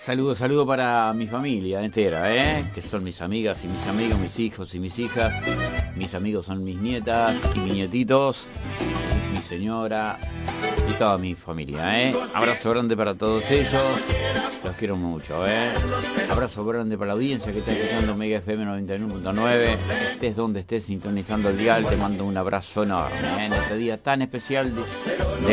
Saludo para mi familia entera, que son mis amigas y mis amigos, mis hijos y mis hijas. Mis amigos son mis nietas y mis nietitos, mi señora y toda mi familia, Abrazo grande para todos ellos. Los quiero mucho, Abrazo grande para la audiencia que está escuchando Mega FM 91.9. Estés donde estés sintonizando el dial, te mando un abrazo enorme, en este día tan especial de